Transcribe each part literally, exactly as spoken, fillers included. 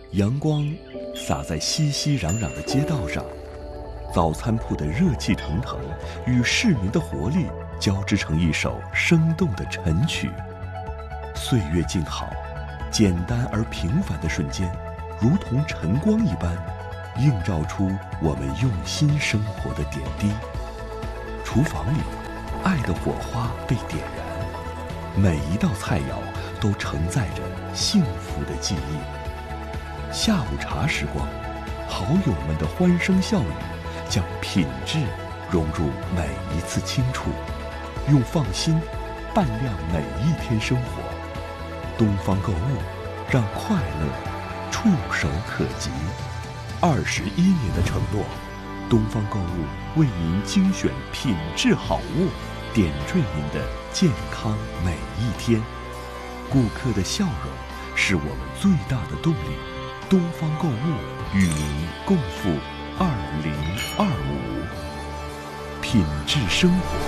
阳光洒在熙熙攘攘的街道上，早餐铺的热气腾腾与市民的活力交织成一首生动的晨曲。岁月静好，简单而平凡的瞬间，如同晨光一般，映照出我们用心生活的点滴。厨房里，爱的火花被点燃，每一道菜肴都承载着幸福的记忆。下午茶时光，好友们的欢声笑语，将品质融入每一次轻触，用放心伴亮每一天生活。东方购物，让快乐触手可及。二十一年的承诺，东方购物为您精选品质好物，点缀您的健康每一天。顾客的笑容是我们最大的动力。东方购物与您共赴二零二五，品质生活，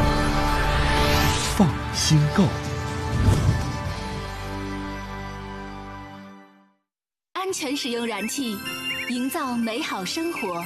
放心购。 安全使用燃气，营造美好生活。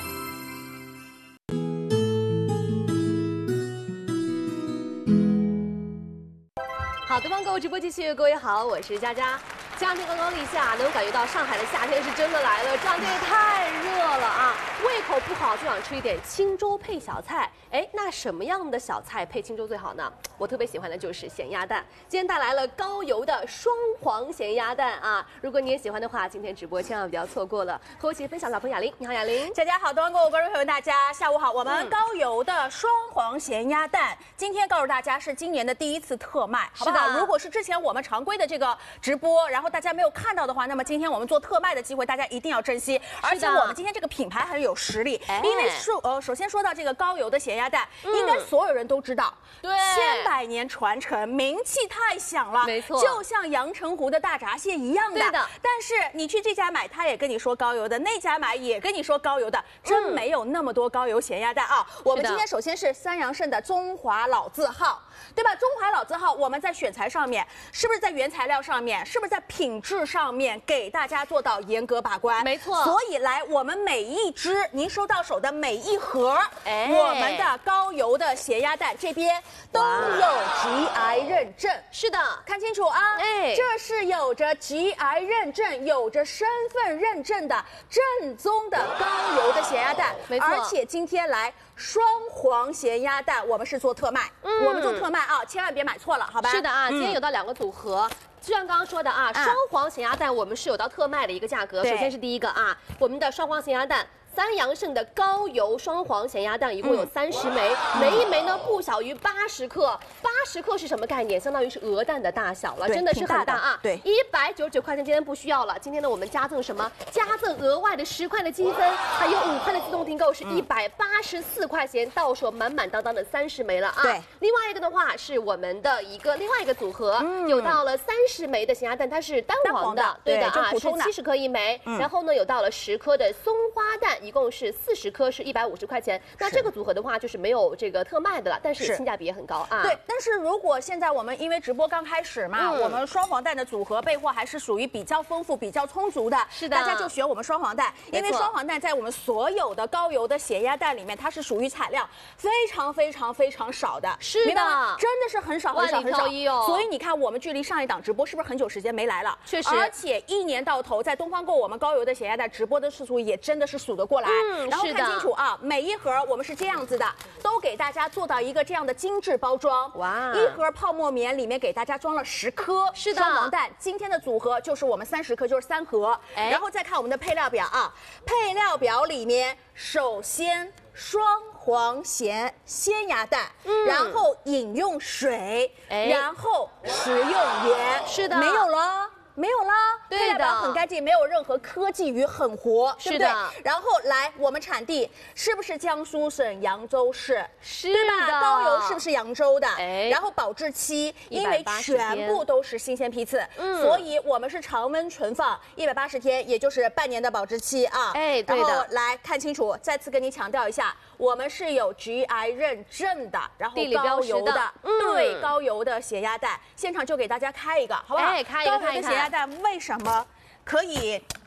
好，东方购物直播继续，各位好，我是佳佳。前两天刚刚立夏，能感觉到上海的夏天是真的来了，这两天也太热了啊！胃口不好就想吃一点清粥配小菜。哎，那什么样的小菜配清粥最好呢？我特别喜欢的就是咸鸭蛋。今天带来了高油的双黄咸鸭蛋啊！如果你也喜欢的话，今天直播千万不要错过了。和我一起分享老朋友雅玲，你好雅玲。 大家好，东方购物观众朋友大家下午好。我们高油的双黄咸鸭蛋，今天告诉大家是今年的第一次特卖，好不好？如果是之前我们常规的这个直播，然后大家没有看到的话，那么今天我们做特卖的机会，大家一定要珍惜。而且我们今天这个品牌很有实力，因为说呃，首先说到这个高油的咸鸭蛋，嗯、应该所有人都知道，对，千百年传承，名气太响了， 没错， 就像阳澄湖的大闸蟹一样的。 对的。 但是你去这家买，他也跟你说高油的；那家买也跟你说高油的，真没有那么多高油咸鸭蛋啊。嗯、我们今天首先是三阳盛的中华老字号。对吧？中华老字号，我们在选材上面，是不是在原材料上面，是不是在品质上面给大家做到严格把关？ 没错。 所以来，我们每一只您收到手的每一盒，哎，我们的高油的咸鸭蛋这边都有 G I 认证。 是的， 看清楚啊！哎，这是有着 G I 认证、有着身份认证的正宗的高油的咸鸭蛋。 没错。 而且今天来双黄咸鸭蛋，我们是做特卖，嗯、我们做特卖。啊，千万别买错了，好吧？ 是的啊，今天有到两个组合。就像刚刚说的啊，双黄咸鸭蛋我们是有到特卖的一个价格。首先是第一个啊，我们的双黄咸鸭蛋。三阳盛的高油双黄咸鸭蛋一共有三十枚，嗯、每一枚呢不小于八十克。八十克是什么概念？相当于是鹅蛋的大小了，真的是很大啊。 对， 一百九十九块钱，今天不需要了。今天呢，我们加赠什么？加赠额外的十块的积分，还有五块的自动订购，是一百八十四块钱，到手满满当当的三十枚了啊。 对， 另外一个的话是我们的一个另外一个组合，嗯、有到了三十枚的咸鸭蛋，它是单黄的，对的啊，是七十克一枚。嗯、然后呢，有到了十颗的松花蛋，一共是。是四十颗是一百五十块钱，那这个组合的话就是没有这个特卖的了，但是性价比也很高啊。 对，但是如果现在我们因为直播刚开始嘛，嗯、我们双黄蛋的组合备货还是属于比较丰富、比较充足的， 是的， 大家就选我们双黄蛋，因为双黄蛋在我们所有的高油的咸鸭蛋里面，它是属于产量非常非常非常少的， 是的， 真的是很少很少很少。 哦、 所以你看，我们距离上一档直播是不是很久时间没来了？ 确实， 而且一年到头在东方购我们高油的咸鸭蛋直播的次数也真的是数得过来。嗯然后看清楚啊，每一盒我们是这样子的，都给大家做到一个这样的精致包装。哇！一盒泡沫棉里面给大家装了十颗是的双黄蛋，今天的组合就是我们三十颗，就是三盒。哎，然后再看我们的配料表啊，配料表里面首先双黄咸鲜鸭蛋，嗯、然后饮用水，哎、然后食用盐， 是的， 没有了。没有啦， 对的， 很干净，没有任何科技与狠活，对不对？然后来，我们产地是不是江苏省扬州市？ 是的，高油是不是扬州的？哎，然后保质期，因为全部都是新鲜批次，嗯，所以我们是常温存放一百八十天，也就是半年的保质期啊。 哎，对的。 然后来看清楚，再次跟你强调一下，我们是有 G I 认证的，然后高油的，对，高油的咸鸭蛋，现场就给大家开一个，好不好？ 哎，开一个看一看。 鸭蛋为什么可以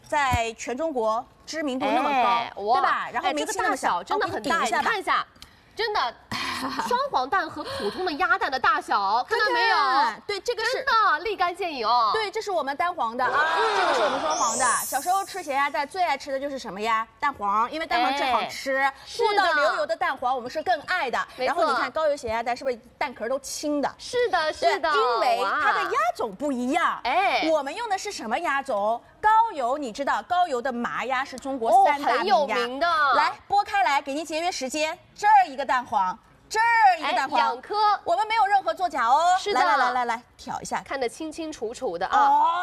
在全中国知名度那么高， 哎、 对吧？然后这个大小真的很大，你看一下。真的，双黄蛋和普通的鸭蛋的大小，看到没有？ 对，这个是真的立竿见影哦。 对，这是我们单黄的啊，这个是我们双黄的。小时候吃咸鸭蛋最爱吃的就是什么呀？蛋黄，因为蛋黄最好吃，不到流油的蛋黄我们是更爱的。然后你看高油咸鸭蛋是不是蛋壳都轻的？ 是的，是的， 因为它的鸭种不一样。哎，我们用的是什么鸭种？高邮，你知道高邮的麻鸭是中国三大名鸭， 很有名的。 来剥开来，给您节约时间。这儿一个蛋黄，这儿一个蛋黄， 两颗， 我们没有任何作假哦。 是的， 来来来来来，挑一下， 看得清清楚楚的啊。 哦。